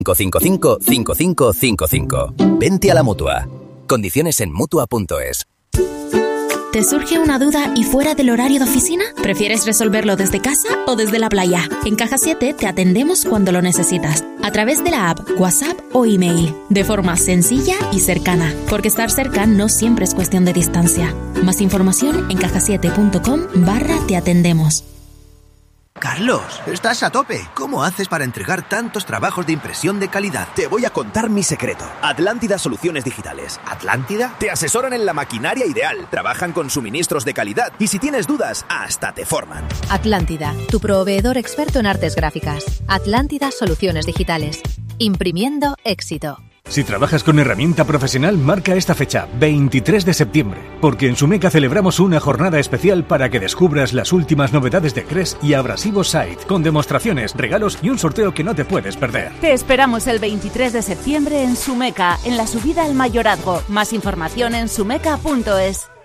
555 5555. Vente a la Mutua. Condiciones en Mutua.es. ¿Te surge una duda y fuera del horario de oficina? ¿Prefieres resolverlo desde casa o desde la playa? En Caja 7 te atendemos cuando lo necesitas, a través de la app, WhatsApp o email, de forma sencilla y cercana, porque estar cerca no siempre es cuestión de distancia. Más información en cajasiete.com/te atendemos. Carlos, estás a tope. ¿Cómo haces para entregar tantos trabajos de impresión de calidad? Te voy a contar mi secreto. Atlántida Soluciones Digitales. ¿Atlántida? Te asesoran en la maquinaria ideal, trabajan con suministros de calidad y si tienes dudas, hasta te forman. Atlántida, tu proveedor experto en artes gráficas. Atlántida Soluciones Digitales. Imprimiendo éxito. Si trabajas con herramienta profesional, marca esta fecha, 23 de septiembre, porque en Sumeca celebramos una jornada especial para que descubras las últimas novedades de Cres y Abrasivo Site, con demostraciones, regalos y un sorteo que no te puedes perder. Te esperamos el 23 de septiembre en Sumeca, en la subida al Mayorazgo. Más información en sumeca.es.